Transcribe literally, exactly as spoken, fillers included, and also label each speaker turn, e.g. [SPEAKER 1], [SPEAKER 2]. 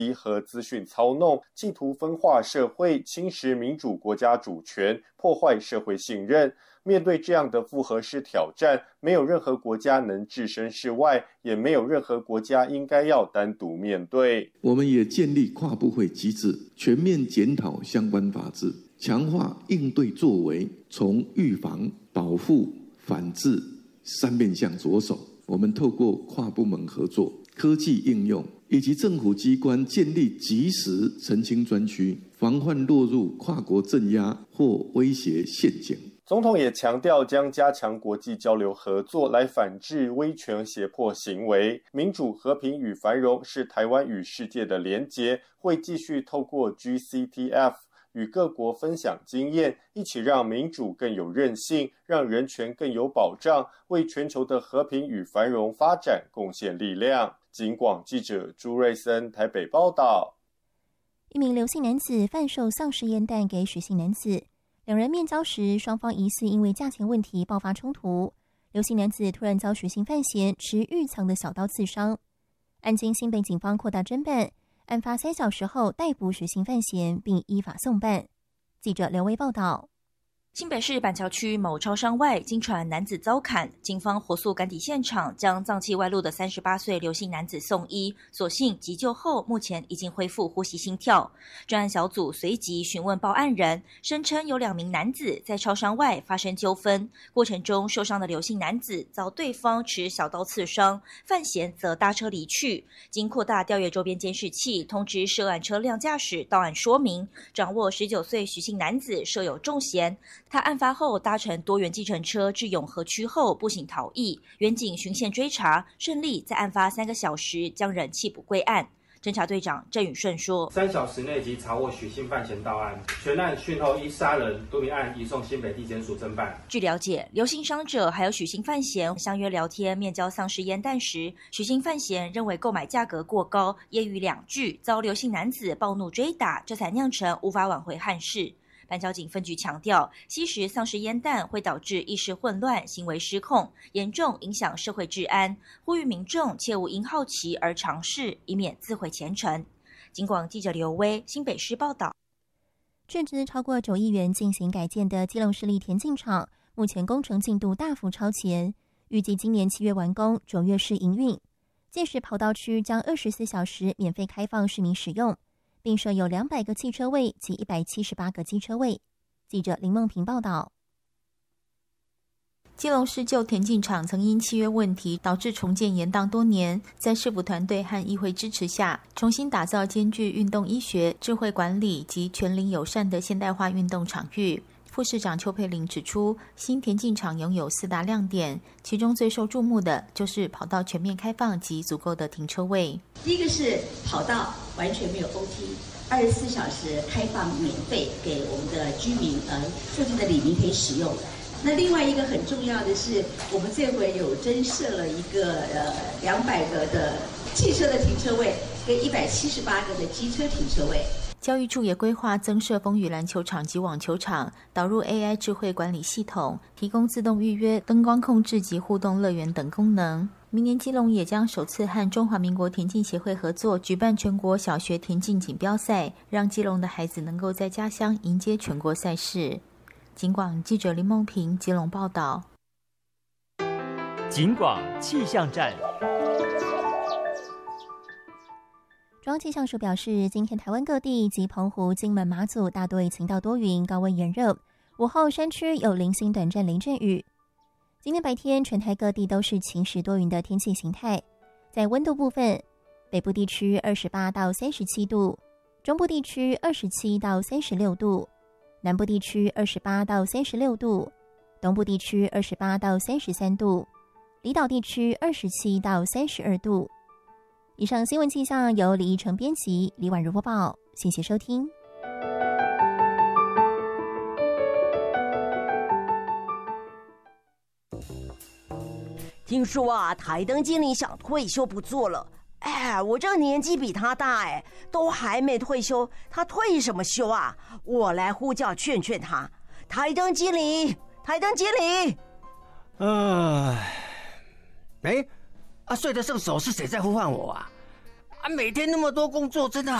[SPEAKER 1] 和资讯操弄，企图分化社会，侵蚀民主国家主权，破坏社会信任。面对这样的复合式挑战，没有任何国家能置身事外，也没有任何国家应该要单独面对。
[SPEAKER 2] 我们也建立跨部会机制，全面检讨相关法制，强化应对作为，从预防、保护、反制三面向着手。我们透过跨部门合作、科技应用以及政府机关建立及时澄清专区，防范落入跨国镇压或威胁陷阱。
[SPEAKER 1] 总统也强调，将加强国际交流合作，来反制威权胁迫行为。民主、和平与繁荣是台湾与世界的连结，会继续透过 G C T F 与各国分享经验，一起让民主更有韧性，让人权更有保障，为全球的和平与繁荣发展贡献力量。警广记者朱瑞森台北报道。
[SPEAKER 3] 一名刘姓男子贩售丧尸烟弹给许姓男子，两人面交时，双方疑似因为价钱问题爆发冲突。刘姓男子突然遭许姓犯嫌持预藏的小刀刺伤。案经新北警方扩大侦办，案发三小时后逮捕许姓犯嫌，并依法送办。记者刘威报道。
[SPEAKER 4] 新北市板桥区某超商外，经传男子遭砍，警方火速赶抵现场，将脏器外露的三十八岁刘姓男子送医，所幸急救后，目前已经恢复呼吸心跳。专案小组随即询问报案人，声称有两名男子在超商外发生纠纷，过程中受伤的刘姓男子遭对方持小刀刺伤，犯嫌则搭车离去。经扩大调阅周边监视器，通知涉案车辆驾驶到案说明，掌握十九岁许姓男子设有重嫌。他案发后搭乘多元计程车至永和区后步行逃逸，远警循线追查，顺利在案发三个小时将人缉捕归案。侦查队长郑宇顺说：
[SPEAKER 5] 三小时内即查获许姓犯嫌到案，全案讯后依杀人、毒品案移送新北地检署侦办。
[SPEAKER 4] 据了解，刘姓伤者还有许姓犯嫌相约聊天面交丧尸烟弹时，许姓犯嫌认为购买价格过高，揶揄两句，遭刘姓男子暴怒追打，这才酿成无法挽回憾事。板桥警分局强调，吸食丧尸烟弹会导致意识混乱、行为失控，严重影响社会治安，呼吁民众切勿因好奇而尝试，以免自毁前程。警广记者刘威新北市报道。
[SPEAKER 3] 斥资超过九亿元进行改建的基隆市立田径场，目前工程进度大幅超前，预计今年七月完工，九月试营运。届时跑道区将二十四小时免费开放市民使用，并设有两百个汽车位及一百七十八个机车位。记者林梦平报道。
[SPEAKER 6] 基隆市旧田径场曾因契约问题导致重建延宕多年，在市府团队和议会支持下，重新打造兼具运动医学、智慧管理及全龄友善的现代化运动场域。副市长邱佩玲指出，新田径场拥有四大亮点，其中最受注目的就是跑道全面开放及足够的停车位。
[SPEAKER 7] 第一个是跑道完全没有 O T， 二十四小时开放免费给我们的居民呃附近的里民可以使用。那另外一个很重要的是，我们这回有增设了一个呃两百个的汽车的停车位，跟一百七十八个的机车停车位。
[SPEAKER 6] 教育处也规划增设风雨篮球场及网球场，导入 A I 智慧管理系统，提供自动预约、灯光控制及互动乐园等功能。明年基隆也将首次和中华民国田径协会合作，举办全国小学田径锦标赛，让基隆的孩子能够在家乡迎接全国赛事。警广记者林梦平基隆报道。
[SPEAKER 8] 警广气象站。
[SPEAKER 3] 中央气象署表示，今天台湾各地及澎湖、金门、马祖大多晴到多云，高温炎热，午后山区有零星短暂雷阵雨。今天白天全台各地都是晴时多云的天气形态。在温度部分，北部地区二十八到三十七度，中部地区二十七到三十六度，南部地区二十八到三十六度，东部地区二十八到三十三度，离岛地区二十七到三十二度。以上新闻气象由李义成编辑，李婉如播报，谢谢收听。
[SPEAKER 9] 听说啊，台灯经理想退休不做了。哎，我这个年纪比他大，哎，都还没退休，他退什么休啊？我来呼叫劝劝他。台灯经理，台灯经理。
[SPEAKER 10] 唉，哎。啊，睡得正熟是谁在呼唤我啊？
[SPEAKER 8] 啊，每天那么多工作，真的